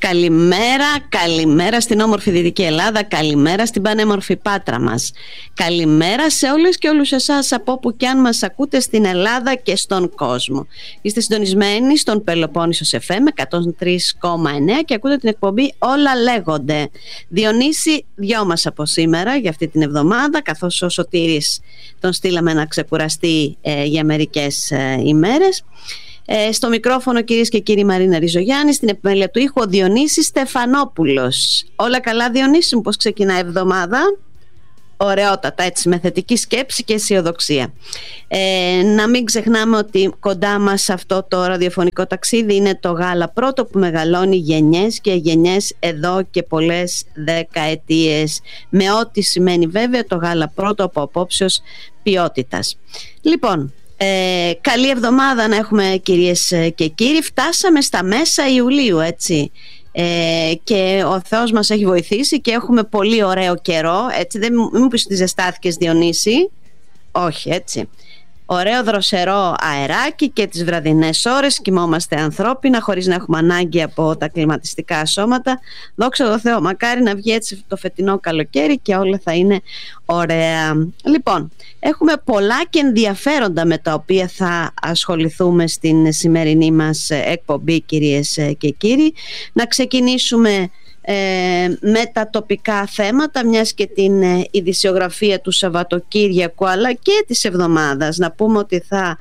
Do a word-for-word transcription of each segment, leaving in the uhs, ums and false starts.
Καλημέρα, καλημέρα στην όμορφη Δυτική Ελλάδα, καλημέρα στην πανέμορφη Πάτρα μας. Καλημέρα σε όλες και όλους εσάς από όπου και αν μας ακούτε στην Ελλάδα και στον κόσμο. Είστε συντονισμένοι στον Πελοπόννησος εφ εμ εκατόν τρία κόμμα εννέα και ακούτε την εκπομπή Όλα Λέγονται. Διονύση, δυο μας από σήμερα για αυτή την εβδομάδα, καθώς ο Σωτήρης τον στείλαμε να ξεκουραστεί ε, για μερικές ε, ημέρες. Ε, στο μικρόφωνο, κυρίες και κύριοι, Μαρίνα Ριζογιάννη, στην επιμέλεια του ήχου ο Διονύσης Στεφανόπουλος. Όλα καλά, Διονύση μου, πώς ξεκινάει η εβδομάδα? Ωραιότατα, έτσι, με θετική σκέψη και αισιοδοξία. Ε, να μην ξεχνάμε ότι κοντά μας αυτό το ραδιοφωνικό ταξίδι είναι το γάλα πρώτο που μεγαλώνει γενιές και γενιές εδώ και πολλές δεκαετίες, με ό,τι σημαίνει βέβαια το γάλα πρώτο από απόψεως ποιότητας. Λοιπόν, Ε, καλή εβδομάδα να έχουμε, κυρίες και κύριοι. Φτάσαμε στα μέσα Ιουλίου, έτσι, ε, και ο Θεός μας έχει βοηθήσει και έχουμε πολύ ωραίο καιρό, έτσι. Δεν μου πεις ότι ζεστάθηκες, Διονύση? Όχι, έτσι. Ωραίο δροσερό αεράκι και τις βραδινές ώρες κοιμόμαστε ανθρώπινα χωρίς να έχουμε ανάγκη από τα κλιματιστικά σώματα. Δόξα τω Θεώ, μακάρι να βγει έτσι το φετινό καλοκαίρι και όλα θα είναι ωραία. Λοιπόν, έχουμε πολλά και ενδιαφέροντα με τα οποία θα ασχοληθούμε στην σημερινή μας εκπομπή, κυρίες και κύριοι. Να ξεκινήσουμε Ε, με τα τοπικά θέματα, μιας και την ε, ειδησιογραφία του Σαββατοκύριακου αλλά και της εβδομάδας. Να πούμε ότι θα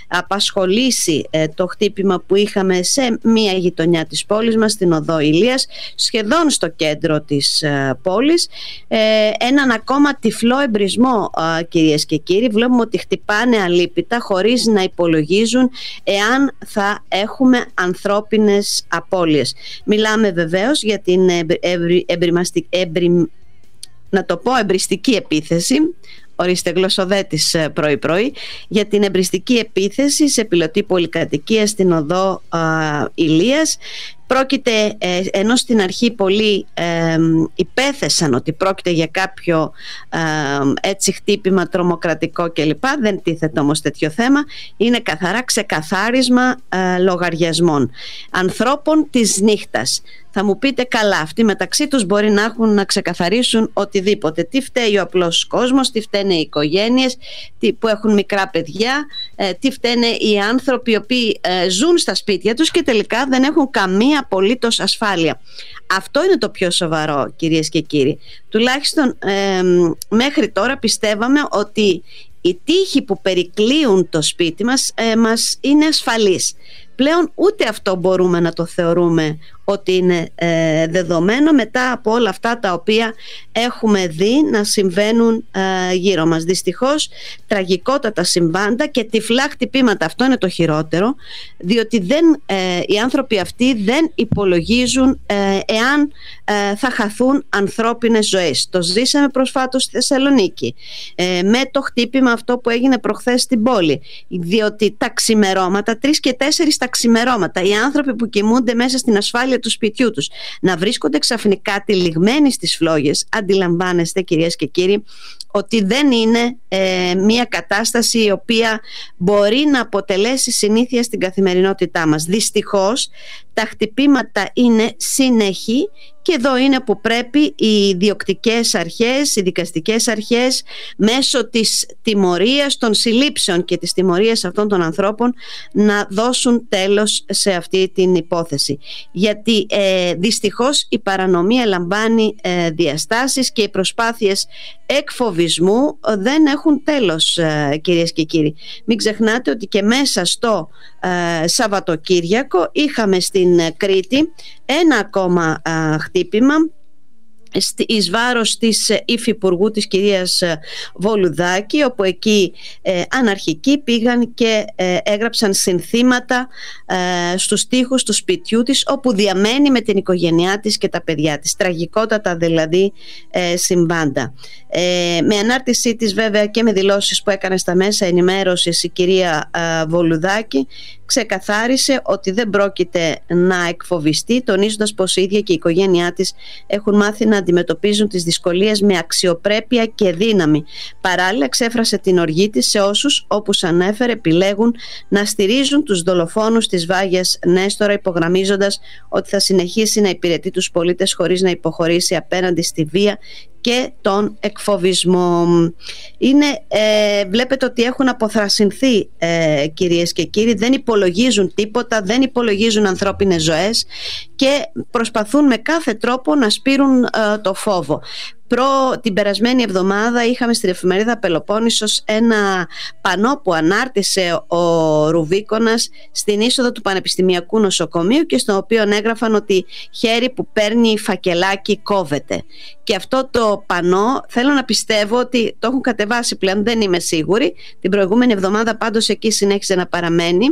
απασχολήσει ε, το χτύπημα που είχαμε σε μια γειτονιά της πόλης μας, στην οδό Ηλίας, σχεδόν στο κέντρο της ε, πόλης, ε, έναν ακόμα τυφλό εμπρισμό, ε, κυρίες και κύριοι. Βλέπουμε ότι χτυπάνε αλίπητα χωρίς να υπολογίζουν εάν θα έχουμε ανθρώπινες απώλειες. Μιλάμε βεβαίως για την Εμπρι, εμπριμαστικ, εμπρι, να το πω εμπριστική επίθεση, ορίστε γλωσσοδέτης πρωί πρωί, για την εμπριστική επίθεση σε πιλωτή πολυκατοικία στην οδό α, Ηλίας. Πρόκειται, ε, ενώ στην αρχή πολλοί ε, υπέθεσαν ότι πρόκειται για κάποιο ε, έτσι χτύπημα τρομοκρατικό κλπ, δεν τίθεται όμως τέτοιο θέμα. Είναι καθαρά ξεκαθάρισμα ε, λογαριασμών ανθρώπων της νύχτας. Θα μου πείτε, καλά, αυτοί μεταξύ τους μπορεί να έχουν να ξεκαθαρίσουν οτιδήποτε. Τι φταίει ο απλός κόσμος, τι φταίνε οι οικογένειες τι, που έχουν μικρά παιδιά, ε, τι φταίνε οι άνθρωποι οι οποίοι ε, ζουν στα σπίτια τους και τελικά δεν έχουν καμία απολύτως ασφάλεια. Αυτό είναι το πιο σοβαρό, κυρίες και κύριοι. Τουλάχιστον ε, μέχρι τώρα πιστεύαμε ότι οι τείχοι που περικλείουν το σπίτι μας ε, μας είναι ασφαλείς. Πλέον ούτε αυτό μπορούμε να το θεωρούμε ότι είναι ε, δεδομένο μετά από όλα αυτά τα οποία έχουμε δει να συμβαίνουν ε, γύρω μας. Δυστυχώς τραγικότατα συμβάντα και τυφλά χτυπήματα. Αυτό είναι το χειρότερο, διότι δεν, ε, οι άνθρωποι αυτοί δεν υπολογίζουν ε, εάν ε, θα χαθούν ανθρώπινες ζωές. Το ζήσαμε προσφάτως στη Θεσσαλονίκη ε, με το χτύπημα αυτό που έγινε προχθές στην πόλη, διότι τα ξημερώματα, τρεις και τέσσερις τα ξημερώματα, οι άνθρωποι που κοιμούνται μέσα στην ασφάλεια του σπιτιού τους να βρίσκονται ξαφνικά τυλιγμένοι στις φλόγες, αντιλαμβάνεστε, κυρίες και κύριοι, ότι δεν είναι ε, μια κατάσταση η οποία μπορεί να αποτελέσει συνήθεια στην καθημερινότητά μας. Δυστυχώς τα χτυπήματα είναι συνεχή και εδώ είναι που πρέπει οι διοκτικές αρχές, οι δικαστικές αρχές, μέσω της τιμωρίας των συλλήψεων και της τιμωρίας αυτών των ανθρώπων, να δώσουν τέλος σε αυτή την υπόθεση. Γιατί ε, δυστυχώς η παρανομία λαμβάνει ε, διαστάσεις και οι προσπάθειες εκφοβισμού δεν έχουν τέλος, ε, κυρίες και κύριοι. Μην ξεχνάτε ότι και μέσα στο ε, Σαββατοκύριακο είχαμε στην Κρήτη ένα ακόμα ε, χτύπημα εις βάρος της υφυπουργού της κυρίας Βολουδάκη, όπου εκεί ε, αναρχικοί πήγαν και ε, έγραψαν συνθήματα ε, στους τοίχους του σπιτιού της, όπου διαμένει με την οικογένειά της και τα παιδιά της. Τραγικότατα δηλαδή ε, συμβάντα. Ε, με ανάρτησή της βέβαια και με δηλώσεις που έκανε στα μέσα ενημέρωσης η κυρία ε, Βολουδάκη, ξεκαθάρισε ότι δεν πρόκειται να εκφοβιστεί, τονίζοντας πως η ίδια και η οικογένειά της έχουν μάθει να αντιμετωπίζουν τις δυσκολίες με αξιοπρέπεια και δύναμη. Παράλληλα, εξέφρασε την οργή της σε όσους, όπως ανέφερε, επιλέγουν να στηρίζουν τους δολοφόνους της Βάγιας Νέστορα, υπογραμμίζοντας ότι θα συνεχίσει να υπηρετεί τους πολίτες χωρίς να υποχωρήσει απέναντι στη βία και τον εκφοβισμό. Είναι, ε, βλέπετε ότι έχουν αποθρασινθεί, ε, κυρίες και κύριοι, δεν υπολογίζουν τίποτα, δεν υπολογίζουν ανθρώπινες ζωές και προσπαθούν με κάθε τρόπο να σπείρουν ε, το φόβο. Προ την περασμένη εβδομάδα είχαμε στην εφημερίδα Πελοπόννησος ένα πανό που ανάρτησε ο Ρουβίκονας στην είσοδο του Πανεπιστημιακού Νοσοκομείου και στο οποίο έγραφαν ότι χέρι που παίρνει φακελάκι κόβεται. Και αυτό το πανό θέλω να πιστεύω ότι το έχουν κατεβάσει πλέον, δεν είμαι σίγουρη. Την προηγούμενη εβδομάδα πάντως εκεί συνέχισε να παραμένει.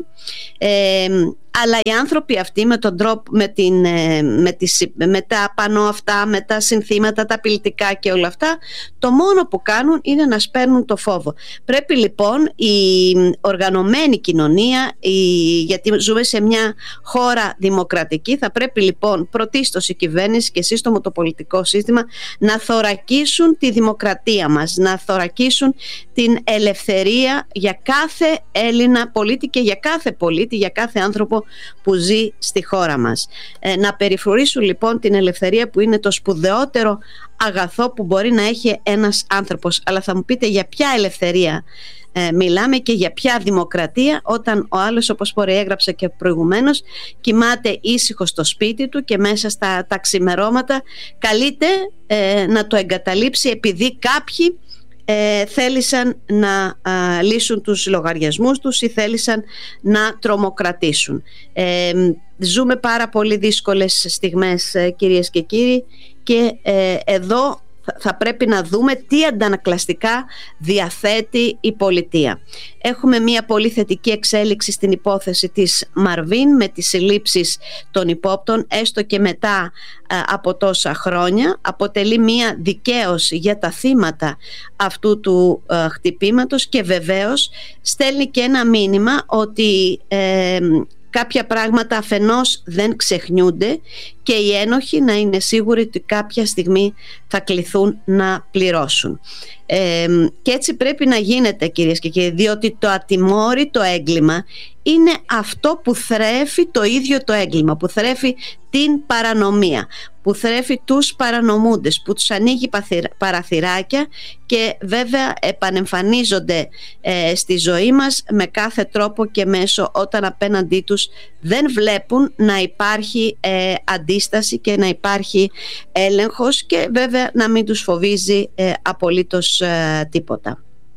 Ε, αλλά οι άνθρωποι αυτοί με τον τρόπο, με, την, με, τις, με τα πανό αυτά, με τα συνθήματα, τα απειλητικά και όλα αυτά, το μόνο που κάνουν είναι να σπέρνουν το φόβο. Πρέπει λοιπόν η οργανωμένη κοινωνία, η, γιατί ζούμε σε μια χώρα δημοκρατική, θα πρέπει λοιπόν πρωτίστως η κυβέρνηση και σύστομο το πολιτικό σύστημα να θωρακίσουν τη δημοκρατία μας, να θωρακίσουν την ελευθερία για κάθε Έλληνα πολίτη και για κάθε πολίτη, για κάθε άνθρωπο που ζει στη χώρα μας. Ε, να περιφρουρήσουν λοιπόν την ελευθερία που είναι το σπουδαιότερο αγαθό που μπορεί να έχει ένας άνθρωπος. Αλλά θα μου πείτε για ποια ελευθερία ε, μιλάμε και για ποια δημοκρατία όταν ο άλλος, όπως περιέγραψα και προηγουμένως, κοιμάται ήσυχο στο σπίτι του και μέσα στα τα ξημερώματα καλείται ε, να το εγκαταλείψει επειδή κάποιοι Ε, θέλησαν να α, λύσουν τους λογαριασμούς τους ή θέλησαν να τρομοκρατήσουν. Ε, ζούμε πάρα πολύ δύσκολες στιγμές, ε, κυρίες και κύριοι, και ε, εδώ θα πρέπει να δούμε τι αντανακλαστικά διαθέτει η πολιτεία. Έχουμε μια πολύ θετική εξέλιξη στην υπόθεση της Μαρβίν με τις συλλήψεις των υπόπτων, έστω και μετά ε, από τόσα χρόνια. Αποτελεί μια δικαίωση για τα θύματα αυτού του ε, χτυπήματος και βεβαίως στέλνει και ένα μήνυμα ότι ε, κάποια πράγματα αφενός δεν ξεχνιούνται και οι ένοχοι να είναι σίγουροι ότι κάποια στιγμή θα κληθούν να πληρώσουν. Ε, και έτσι πρέπει να γίνεται, κυρίες και κύριοι, διότι το ατιμόρυτο έγκλημα είναι αυτό που θρέφει το ίδιο το έγκλημα, που θρέφει την παρανομία, που θρέφει τους παρανομούντες, που τους ανοίγει παραθυράκια και βέβαια επανεμφανίζονται ε, στη ζωή μας με κάθε τρόπο και μέσο όταν απέναντί τους δεν βλέπουν να υπάρχει ε, αντίσταση και να υπάρχει έλεγχος και βέβαια να μην τους φοβίζει ε, απολύτως ε, τίποτα.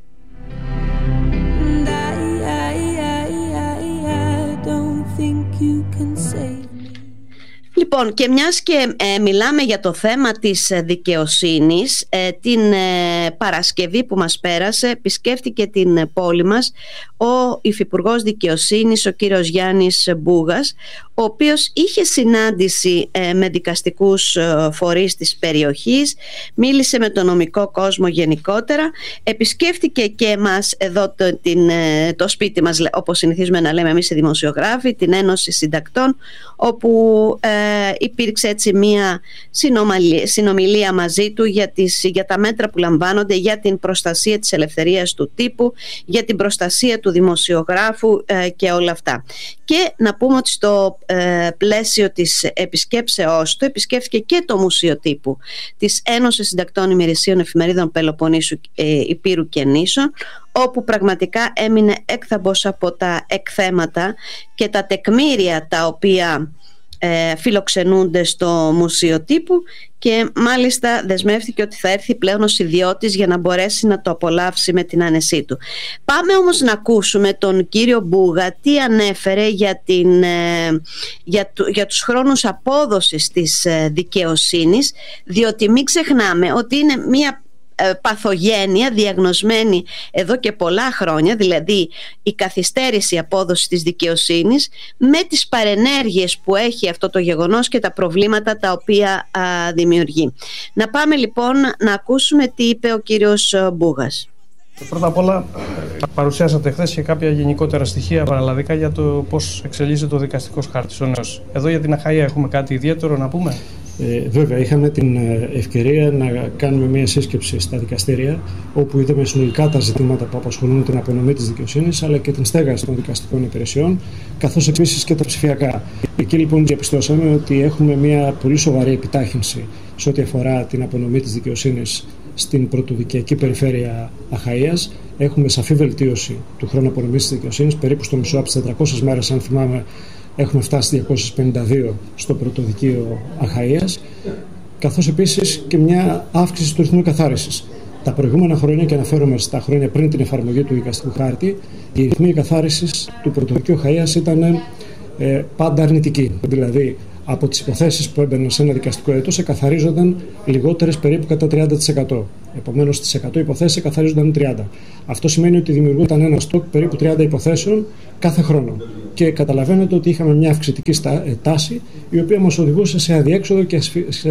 Λοιπόν, και μιας και ε, μιλάμε για το θέμα της δικαιοσύνης, ε, την ε, Παρασκευή που μας πέρασε επισκέφτηκε την πόλη μας ο Υφυπουργός Δικαιοσύνης, ο κύριος Γιάννης Μπούγας, ο οποίος είχε συνάντηση ε, με δικαστικούς ε, φορείς της περιοχής, μίλησε με τον νομικό κόσμο γενικότερα, επισκέφτηκε και εμάς εδώ το, την, ε, το σπίτι μας, όπως συνηθίζουμε να λέμε εμείς οι δημοσιογράφοι, την Ένωση Συντακτών, όπου ε, υπήρξε έτσι μία συνομιλία μαζί του για, τις, για τα μέτρα που λαμβάνονται για την προστασία της ελευθερίας του τύπου, για την προστασία του δημοσιογράφου ε, και όλα αυτά. Και να πούμε ότι στο ε, πλαίσιο της επισκέψεώς του επισκέφθηκε και το Μουσείο Τύπου της Ένωσης Συντακτών Ημερησίων Εφημερίδων Πελοποννήσου, ε, Υπήρου και Νήσων, όπου πραγματικά έμεινε έκθαμπος από τα εκθέματα και τα τεκμήρια τα οποία ε, φιλοξενούνται στο Μουσείο Τύπου, και μάλιστα δεσμεύτηκε ότι θα έρθει πλέον ως ιδιώτης για να μπορέσει να το απολαύσει με την άνεσή του. Πάμε όμως να ακούσουμε τον κύριο Μπούγα τι ανέφερε για, την, για, του, για τους χρόνους απόδοσης της δικαιοσύνης, διότι μην ξεχνάμε ότι είναι μια παθογένεια διαγνωσμένη εδώ και πολλά χρόνια, δηλαδή η καθυστέρηση απόδοση της δικαιοσύνης με τις παρενέργειες που έχει αυτό το γεγονός και τα προβλήματα τα οποία α, δημιουργεί. Να πάμε λοιπόν να ακούσουμε τι είπε ο κύριος Μπούγας. Πρώτα απ' όλα, παρουσιάσατε χθες και κάποια γενικότερα στοιχεία παραλλαδικά για το πώς εξελίσσεται ο δικαστικός χάρτης ο νέος. Εδώ για την Αχαΐα έχουμε κάτι ιδιαίτερο να πούμε? Ε, βέβαια, είχαμε την ευκαιρία να κάνουμε μια σύσκεψη στα δικαστήρια, όπου είδαμε συνολικά τα ζητήματα που απασχολούν την απονομή της δικαιοσύνης, αλλά και την στέγαση των δικαστικών υπηρεσιών, καθώς επίσης και τα ψηφιακά. Εκεί λοιπόν διαπιστώσαμε ότι έχουμε μια πολύ σοβαρή επιτάχυνση σε ό,τι αφορά την απονομή της δικαιοσύνης στην πρωτοδικαιακή περιφέρεια Αχαΐας. Έχουμε σαφή βελτίωση του χρόνου απονομής της δικαιοσύνης, περίπου στο μισό από τις τετρακόσιες μέρες, αν θυμάμαι. Έχουμε φτάσει διακόσιες πενήντα δύο στο πρωτοδικείο Αχαΐας, καθώς επίσης και μια αύξηση του ρυθμού καθάρισης. Τα προηγούμενα χρόνια, και αναφέρομαι στα χρόνια πριν την εφαρμογή του δικαστικού χάρτη, η ρυθμή καθάρισης του πρωτοδικείου Αχαΐας ήταν ε, πάντα αρνητική. Δηλαδή, από τις υποθέσεις που έμπαιναν σε ένα δικαστικό έτος, εκαθαρίζονταν λιγότερες περίπου κατά τριάντα τοις εκατό. Επομένως, στις εκατό υποθέσεις εκαθαρίζονταν τριάντα. Αυτό σημαίνει ότι δημιουργούταν ένα στόκ περίπου τριάντα υποθέσεων κάθε χρόνο. Και καταλαβαίνετε ότι είχαμε μια αυξητική τάση, η οποία μας οδηγούσε σε αδιέξοδο και σε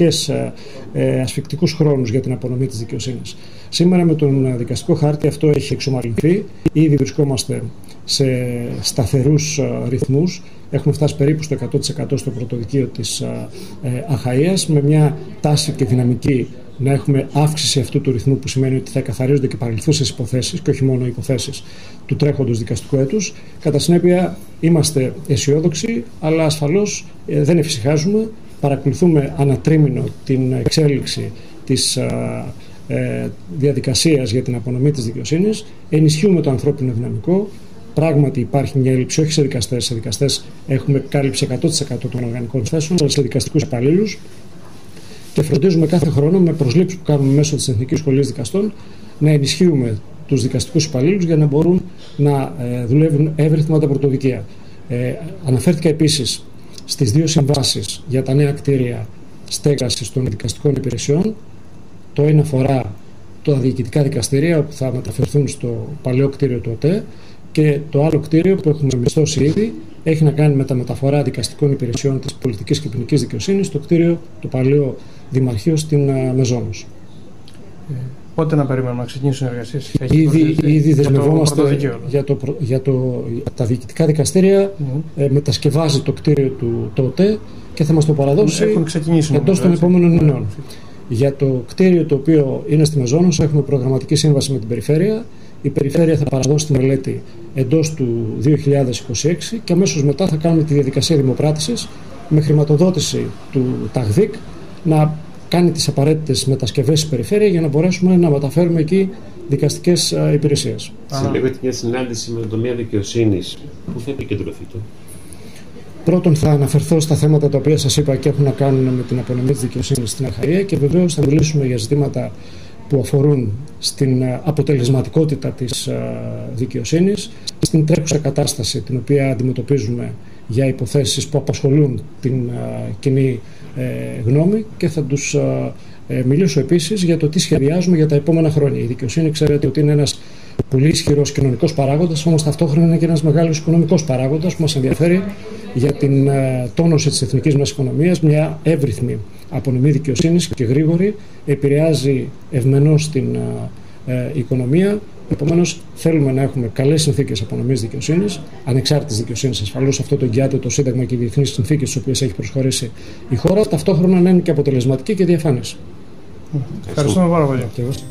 ασφικτικούς χρόνους για την απονομή της δικαιοσύνης. Σήμερα, με τον δικαστικό χάρτη, αυτό έχει εξομαλυνθεί. Ήδη βρισκόμαστε σε σταθερούς ρυθμούς. Έχουμε φτάσει περίπου στο εκατό τοις εκατό στο πρωτοδικείο της Αχαΐας, με μια τάση και δυναμική να έχουμε αύξηση αυτού του ρυθμού, που σημαίνει ότι θα εκαθαρίζονται και παρελθούσες υποθέσεις και όχι μόνο υποθέσεις του τρέχοντος δικαστικού έτους. Κατά συνέπεια, είμαστε αισιόδοξοι, αλλά ασφαλώς ε, δεν εφησυχάζουμε. Παρακολουθούμε ανατρίμηνο την εξέλιξη της ε, διαδικασίας για την απονομή της δικαιοσύνης. Ενισχύουμε το ανθρώπινο δυναμικό. Πράγματι υπάρχει μια έλλειψη, όχι σε δικαστές. Σε δικαστές έχουμε κάλυψη εκατό τοις εκατό των οργανικών θέσεων, αλλά σε δικαστικούς υπαλλήλους. Και φροντίζουμε κάθε χρόνο, με προσλήψεις που κάνουμε μέσω της Εθνικής Σχολής Δικαστών, να ενισχύουμε τους δικαστικούς υπαλλήλους για να μπορούν να ε, δουλεύουν εύρυθμα τα πρωτοδικεία. Ε, αναφέρθηκα επίσης στις δύο συμβάσεις για τα νέα κτίρια στέγασης των δικαστικών υπηρεσιών. Το ένα αφορά τα διοικητικά δικαστηρία, που θα μεταφερθούν στο παλαιό κτίριο του ΟΤΕ, και το άλλο κτίριο που έχουμε μισθώσει ήδη έχει να κάνει με τα μεταφορά δικαστικών υπηρεσιών της πολιτικής και ποινικής δικαιοσύνης στο κτίριο του παλαιού Δημαρχείου στην Μεζόνος. Ε, πότε να περιμένουμε να ξεκινήσουν οι εργασίες? Ήδη, ήδη δεσμευόμαστε για, για, το, για το, τα διοικητικά δικαστήρια. Mm-hmm. ε, μετασκευάζει το κτίριο του ΤΟΤΕ και θα μας το παραδώσει εντός των επόμενων μηνών. Για το κτίριο το οποίο είναι στη Μεζόνος έχουμε προγραμματική σύμβαση με την Περιφέρεια. Η Περιφέρεια θα παραδώσει τη μελέτη εντός του δύο χιλιάδες είκοσι έξι και αμέσως μετά θα κάνουμε τη διαδικασία δημοπράτησης με χρηματοδότηση του ΤΑΓΔΙΚ να κάνει τις απαραίτητες μετασκευές στην Περιφέρεια για να μπορέσουμε να μεταφέρουμε εκεί δικαστικές υπηρεσίες. Συλλέγεται μια συνάντηση με τον τομέα δικαιοσύνης. Πού θα επικεντρωθείτε? Πρώτον, θα αναφερθώ στα θέματα τα οποία σας είπα και έχουν να κάνουν με την απονομή της δικαιοσύνης στην Αχαΐα, και βεβαίως θα μιλήσουμε για ζητήματα που αφορούν στην αποτελεσματικότητα της δικαιοσύνης, στην τρέχουσα κατάσταση την οποία αντιμετωπίζουμε για υποθέσεις που απασχολούν την κοινή γνώμη, και θα τους μιλήσω επίσης για το τι σχεδιάζουμε για τα επόμενα χρόνια. Η δικαιοσύνη, ξέρετε ότι είναι ένας πολύ ισχυρός κοινωνικός παράγοντας, όμως ταυτόχρονα είναι και ένας μεγάλος οικονομικός παράγοντας που μας ενδιαφέρει για την τόνωση της εθνικής μας οικονομίας. Μια εύρυθμη απονομή δικαιοσύνης και γρήγορη επηρεάζει ευμενώς την ε, οικονομία. Επομένως, θέλουμε να έχουμε καλές συνθήκες απονομής δικαιοσύνης, ανεξάρτητης δικαιοσύνης ασφαλώς. Αυτό το εγγυάται το Σύνταγμα και οι διεθνείς συνθήκες στις οποίες έχει προσχωρήσει η χώρα. Ταυτόχρονα να είναι και αποτελεσματική και διαφανής. Ευχαριστούμε πάρα πολύ.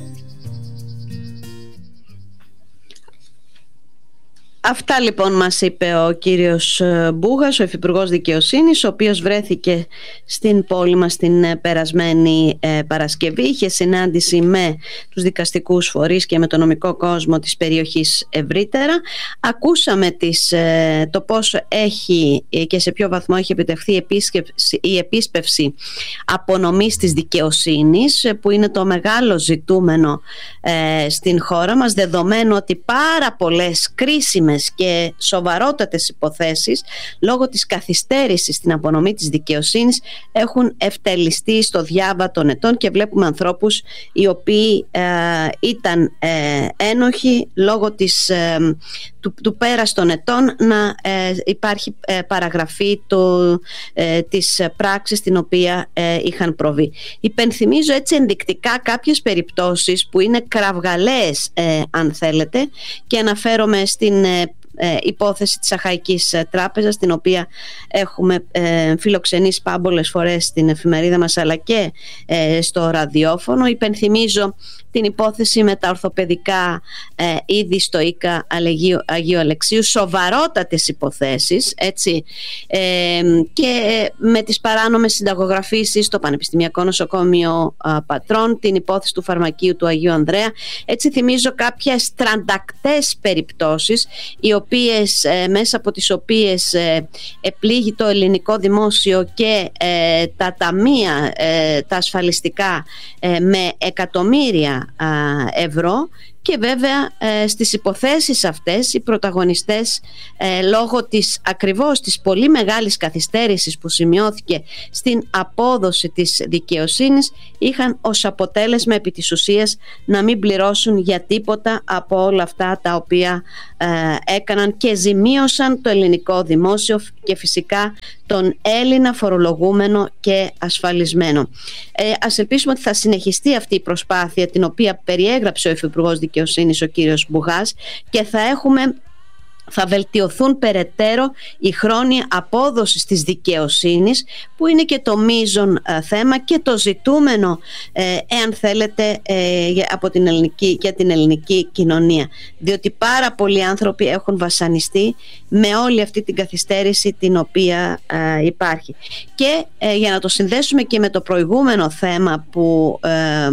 Αυτά λοιπόν μας είπε ο κύριος Μπούγας, ο Υφυπουργός Δικαιοσύνης, ο οποίος βρέθηκε στην πόλη μας την περασμένη Παρασκευή. Είχε συνάντηση με τους δικαστικούς φορείς και με τον νομικό κόσμο της περιοχής ευρύτερα. Ακούσαμε τις, το πώς έχει και σε ποιο βαθμό έχει επιτευχθεί η επίσπευση απονομής της δικαιοσύνης, που είναι το μεγάλο ζητούμενο στην χώρα μας, δεδομένου ότι πάρα πολλές κρίσιμες έντιμες και σοβαρότατες υποθέσεις, λόγω της καθυστέρησης στην απονομή της δικαιοσύνης, έχουν ευτελιστεί στο διάβα των ετών και βλέπουμε ανθρώπους οι οποίοι ε, ήταν ε, ένοχοι λόγω της, ε, του, του πέρας των ετών να ε, υπάρχει ε, παραγραφή του, ε, της πράξης την οποία ε, είχαν προβεί. Υπενθυμίζω έτσι ενδεικτικά κάποιες περιπτώσεις που είναι κραυγαλαίες ε, αν θέλετε, και αναφέρομαι στην ε, Ε, υπόθεση της Αχαϊκής Τράπεζας, την οποία έχουμε ε, φιλοξενήσει πάμπολες φορές στην εφημερίδα μας αλλά και ε, στο ραδιόφωνο. Υπενθυμίζω την υπόθεση με τα ορθοπαιδικά ε, είδη στο ΙΚΑ Αγίου, Αγίου Αλεξίου, σοβαρότατες υποθέσεις, έτσι, ε, και με τις παράνομες συνταγογραφήσεις στο Πανεπιστημιακό Νοσοκομείο ε, Πατρών, την υπόθεση του φαρμακείου του Αγίου Ανδρέα. Έτσι θυμίζω κάποιες τραντακτές περιπτώσεις, οι οποίες, ε, μέσα από τις οποίες ε, επλήγει το ελληνικό δημόσιο και ε, τα ταμεία, ε, τα ασφαλιστικά, ε, με εκατομμύρια ευρώ. Και βέβαια ε, στις υποθέσεις αυτές οι πρωταγωνιστές, ε, λόγω της ακριβώς της πολύ μεγάλης καθυστέρησης που σημειώθηκε στην απόδοση της δικαιοσύνης, είχαν ως αποτέλεσμα επί της ουσίας να μην πληρώσουν για τίποτα από όλα αυτά τα οποία ε, έκαναν και ζημίωσαν το ελληνικό δημόσιο και φυσικά τον Έλληνα φορολογούμενο και ασφαλισμένο. Ε, ας ελπίσουμε ότι θα συνεχιστεί αυτή η προσπάθεια, την οποία περιέγραψε ο Υφυπουργός Δικαιοσύνης ο κύριος Μπουγάς, και θα έχουμε θα βελτιωθούν περαιτέρω η χρόνια απόδοση της δικαιοσύνης, που είναι και το μείζον ε, θέμα και το ζητούμενο, ε, εάν θέλετε, ε, από την ελληνική, για την ελληνική κοινωνία, διότι πάρα πολλοί άνθρωποι έχουν βασανιστεί με όλη αυτή την καθυστέρηση την οποία ε, υπάρχει. Και ε, για να το συνδέσουμε και με το προηγούμενο θέμα που ε,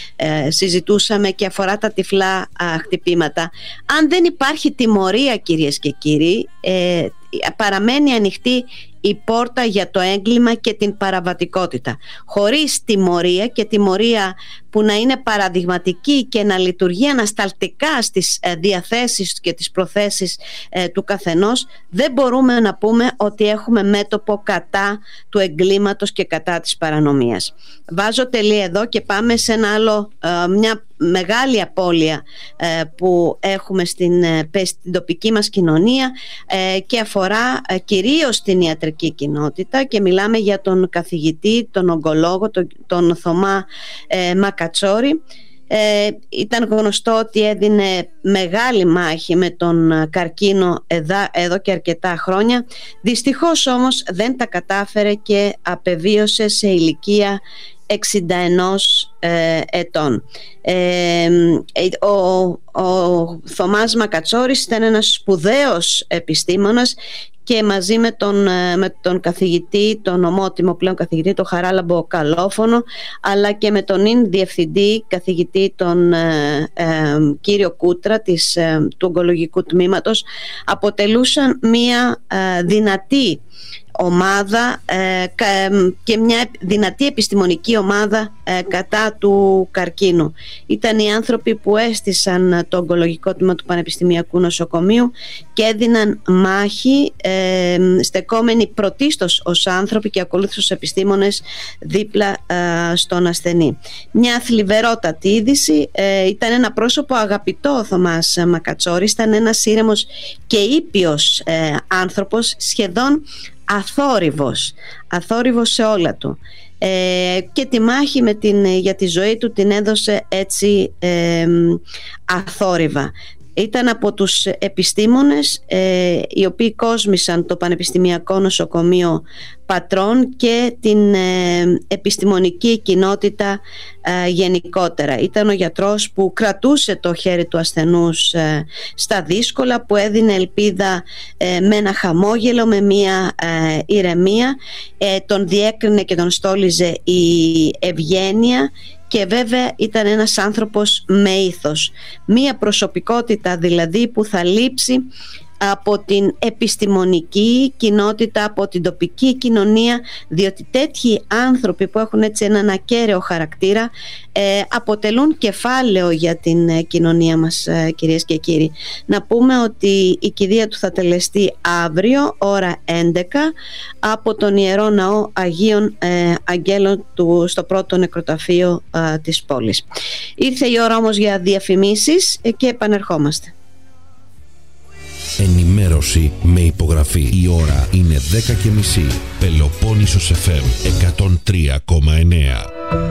ε, συζητούσαμε και αφορά τα τυφλά ε, χτυπήματα, αν δεν υπάρχει τιμωρία, κυρίες και κύριοι, ε, παραμένει ανοιχτή η πόρτα για το έγκλημα και την παραβατικότητα. Χωρίς τιμωρία, και τιμωρία που να είναι παραδειγματική και να λειτουργεί ανασταλτικά στις διαθέσεις και τις προθέσεις του καθενός, δεν μπορούμε να πούμε ότι έχουμε μέτωπο κατά του εγκλήματος και κατά της παρανομίας. Βάζω τελεία εδώ και πάμε σε ένα άλλο, μια μεγάλη απώλεια που έχουμε στην, στην τοπική μας κοινωνία, και αφορά κυρίως την ιατρική κοινότητα, και μιλάμε για τον καθηγητή, τον ογκολόγο, τον, τον Θωμά ε, Μακατσόρη. Ε, ήταν γνωστό ότι έδινε μεγάλη μάχη με τον καρκίνο εδώ, εδώ και αρκετά χρόνια. Δυστυχώς όμως δεν τα κατάφερε και απεβίωσε σε ηλικία εξήντα ένα ε, ετών. Ε, ο, ο Θωμάς Μακατσόρης ήταν ένας σπουδαίος επιστήμονας, και μαζί με τον, με τον καθηγητή, τον ομότιμο πλέον καθηγητή, τον Χαράλαμπο Καλόφωνο, αλλά και με τον ίν διευθυντή καθηγητή, τον ε, ε, κύριο Κούτρα της, ε, του ογκολογικού τμήματος, αποτελούσαν μία ε, δυνατή ομάδα ε, και μια δυνατή επιστημονική ομάδα ε, κατά του καρκίνου. Ήταν οι άνθρωποι που έστησαν το ογκολογικό τμήμα του Πανεπιστημιακού Νοσοκομείου και έδιναν μάχη, ε, στεκόμενοι πρωτίστως ως άνθρωποι και ακολούθως ως επιστήμονες δίπλα ε, στον ασθενή. Μια θλιβερότατη είδηση. Ε, ήταν ένα πρόσωπο αγαπητό ο Θωμάς Μακατσόρης, ήταν ένας ήρεμος και ήπιος ε, άνθρωπος, σχεδόν αθόρυβος, αθόρυβος σε όλα του, ε, και τη μάχη με την, για τη ζωή του την έδωσε έτσι ε, αθόρυβα. Ήταν από τους επιστήμονες ε, οι οποίοι κόσμησαν το Πανεπιστημιακό Νοσοκομείο Πατρών και την ε, επιστημονική κοινότητα ε, γενικότερα. Ήταν ο γιατρός που κρατούσε το χέρι του ασθενούς ε, στα δύσκολα, που έδινε ελπίδα ε, με ένα χαμόγελο, με μία ε, ηρεμία. Ε, τον διέκρινε και τον στόλιζε η ευγένεια, και βέβαια ήταν ένας άνθρωπος με ήθος. Μία προσωπικότητα δηλαδή που θα λείψει από την επιστημονική κοινότητα, από την τοπική κοινωνία, διότι τέτοιοι άνθρωποι που έχουν έτσι έναν ακέραιο χαρακτήρα ε, αποτελούν κεφάλαιο για την ε, κοινωνία μας, ε, κυρίες και κύριοι. Να πούμε ότι η κηδεία του θα τελεστεί αύριο ώρα έντεκα από τον Ιερό Ναό Αγίων ε, Αγγέλων του, στο πρώτο νεκροταφείο ε, της πόλης. Ήρθε η ώρα όμως για διαφημίσεις ε, και επανερχόμαστε. Ενημέρωση με υπογραφή. Η ώρα είναι δέκα και μισή. Πελοπόννησος εφ εμ εκατόν τρία κόμμα εννέα.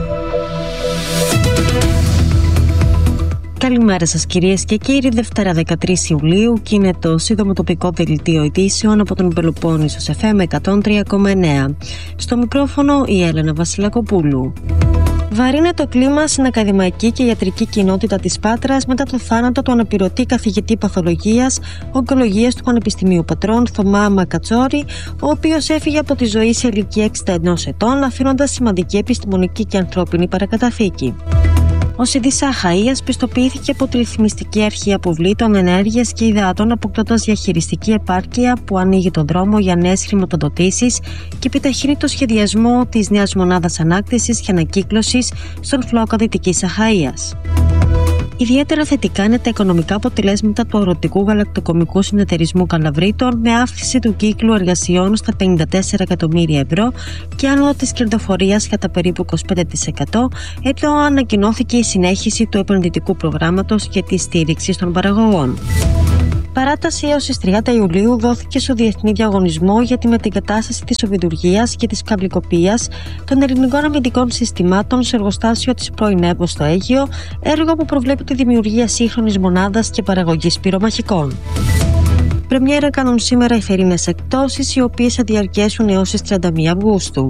Καλημέρα σας κυρίες και κύριοι. Δευτέρα δεκατρείς Ιουλίου και είναι το σύντομο τοπικό δελτίο ειδήσεων από τον Πελοπόννησος εφ εμ εκατόν τρία κόμμα εννέα. Στο μικρόφωνο η Έλενα Βασιλακοπούλου. Βαρύνεται το κλίμα στην ακαδημαϊκή και ιατρική κοινότητα της Πάτρας μετά το θάνατο του αναπληρωτή καθηγητή παθολογίας ογκολογίας του Πανεπιστημίου Πατρών Θωμά Μακατσόρη, ο οποίος έφυγε από τη ζωή σε ηλικία εξήντα ενός ετών, αφήνοντας σημαντική επιστημονική και ανθρώπινη παρακαταθήκη. Ο Σιδής Αχαΐας πιστοποιήθηκε από τη Ρυθμιστική Αρχή Αποβλήτων, Ενέργειας και Υδάτων, αποκτώντας διαχειριστική επάρκεια που ανοίγει τον δρόμο για νέες χρηματοδοτήσεις και επιταχύνει το σχεδιασμό της νέας μονάδας ανάκτησης και ανακύκλωσης στον φλόκα Δυτικής Αχαΐας. Ιδιαίτερα θετικά είναι τα οικονομικά αποτελέσματα του Αγροτικού Γαλακτοκομικού Συνεταιρισμού Καλαβρίτων, με αύξηση του κύκλου εργασιών στα πενήντα τέσσερα εκατομμύρια ευρώ και άνοδο της κερδοφορίας κατά περίπου είκοσι πέντε τοις εκατό, ενώ ανακοινώθηκε η συνέχιση του επενδυτικού προγράμματος και της στήριξης των παραγωγών. Παράταση έως τις τριάντα Ιουλίου δόθηκε στο διεθνή διαγωνισμό για τη μετεγκατάσταση της οβιδουργίας και της καυλικοποίησης των ελληνικών αμυντικών συστημάτων σε εργοστάσιο της πρώην ΕΠΟ στο Αίγυο, έργο που προβλέπει τη δημιουργία σύγχρονης μονάδας και παραγωγής πυρομαχικών. Πρεμιέρα κάνουν σήμερα οι θερινές εκπτώσεις, οι οποίες θα διαρκέσουν έως τις τριάντα μία Αυγούστου.